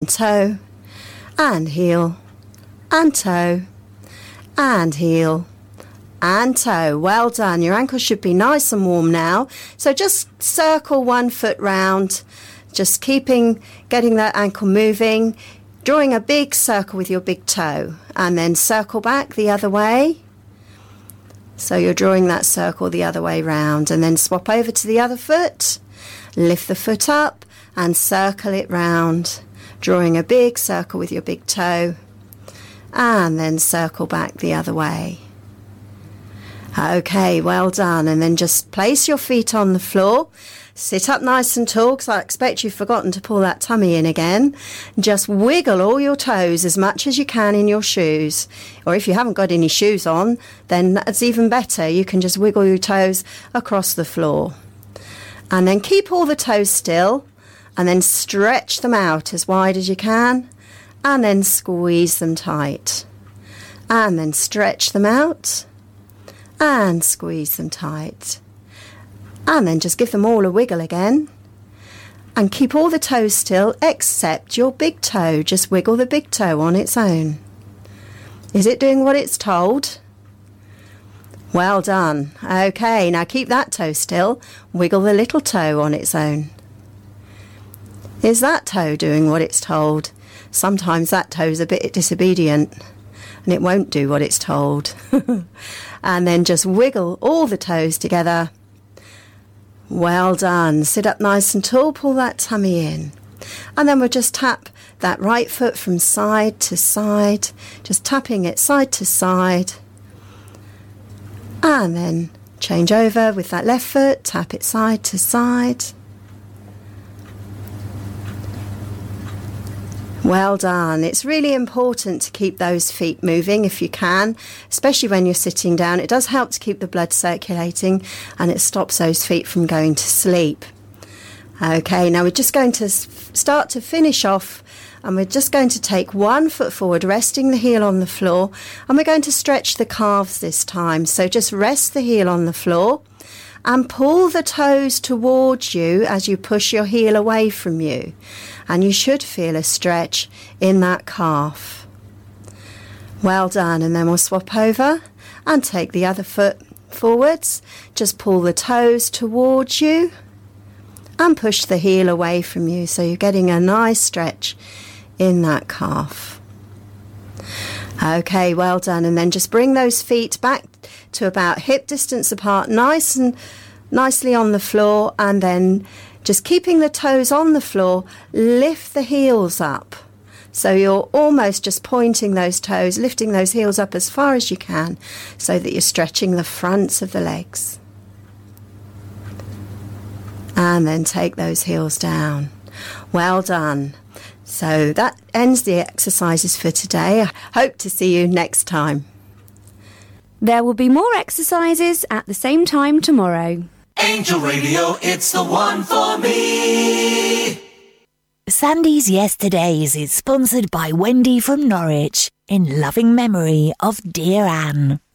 toe, and heel, and toe, and heel, and toe. Well done. Your ankle should be nice and warm now. So just circle 1 foot round, just getting that ankle moving, drawing a big circle with your big toe, and then circle back the other way. So you're drawing that circle the other way round, and then swap over to the other foot, lift the foot up and circle it round, drawing a big circle with your big toe, and then circle back the other way. Okay, well done. And then just place your feet on the floor. Sit up nice and tall, because I expect you've forgotten to pull that tummy in again. Just wiggle all your toes as much as you can in your shoes. Or if you haven't got any shoes on, then that's even better. You can just wiggle your toes across the floor. And then keep all the toes still, and then stretch them out as wide as you can, and then squeeze them tight. And then stretch them out, and squeeze them tight. And then just give them all a wiggle again. And keep all the toes still except your big toe. Just wiggle the big toe on its own. Is it doing what it's told? Well done. Okay, now keep that toe still. Wiggle the little toe on its own. Is that toe doing what it's told? Sometimes that toe's a bit disobedient and it won't do what it's told. And then just wiggle all the toes together. Well done. Sit up nice and tall, pull that tummy in. And then we'll just tap that right foot from side to side, just tapping it side to side. And then change over with that left foot, tap it side to side. Well done. It's really important to keep those feet moving if you can, especially when you're sitting down. It does help to keep the blood circulating, and it stops those feet from going to sleep. Okay, now we're just going to start to finish off, and we're just going to take 1 foot forward, resting the heel on the floor, and we're going to stretch the calves this time. So just rest the heel on the floor and pull the toes towards you as you push your heel away from you. And you should feel a stretch in that calf. Well done. And then we'll swap over and take the other foot forwards. Just pull the toes towards you and push the heel away from you. So you're getting a nice stretch in that calf. Okay, well done. And then just bring those feet back to about hip distance apart, nicely on the floor, and then just keeping the toes on the floor, lift the heels up. So you're almost just pointing those toes, lifting those heels up as far as you can, so that you're stretching the fronts of the legs. And then take those heels down. Well done. So that ends the exercises for today. I hope to see you next time. There will be more exercises at the same time tomorrow. Angel Radio, it's the one for me. Sandy's Yesterdays is sponsored by Wendy from Norwich in loving memory of dear Anne.